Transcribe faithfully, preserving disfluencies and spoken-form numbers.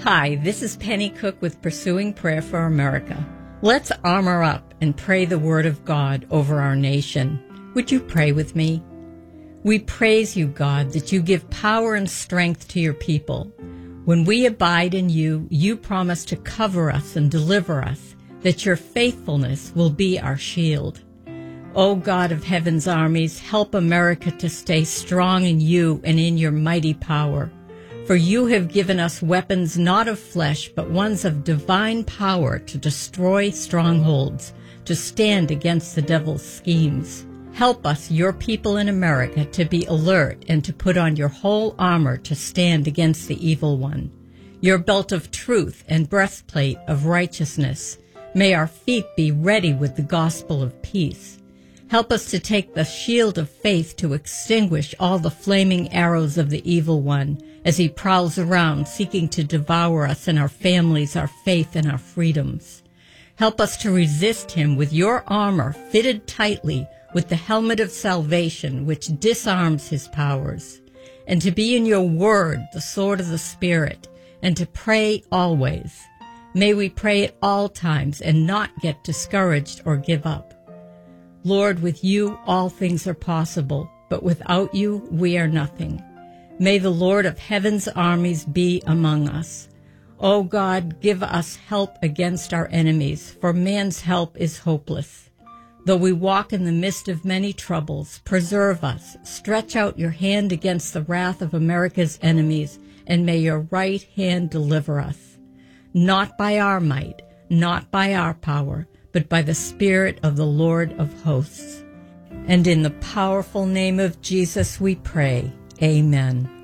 Hi, this is Penny Cook with Pursuing Prayer for America. Let's armor up and pray the Word of God over our nation. Would you pray with me? We praise you, God, that you give power and strength to your people. When we abide in you, you promise to cover us and deliver us, that your faithfulness will be our shield. O God of heaven's armies, help America to stay strong in you and in your mighty power. For you have given us weapons not of flesh, but ones of divine power to destroy strongholds, to stand against the devil's schemes. Help us, your people in America, to be alert and to put on your whole armor to stand against the evil one. Your belt of truth and breastplate of righteousness. May our feet be ready with the gospel of peace. Help us to take the shield of faith to extinguish all the flaming arrows of the evil one as he prowls around seeking to devour us and our families, our faith, and our freedoms. Help us to resist him with your armor fitted tightly with the helmet of salvation which disarms his powers, and to be in your word, the sword of the Spirit, and to pray always. May we pray at all times and not get discouraged or give up. Lord, with you all things are possible, but without you we are nothing. May the Lord of heaven's armies be among us. O God, give us help against our enemies, for man's help is hopeless. Though we walk in the midst of many troubles, preserve us. Stretch out your hand against the wrath of America's enemies, and may your right hand deliver us. Not by our might, not by our power, but by the Spirit of the Lord of hosts. And in the powerful name of Jesus we pray. Amen.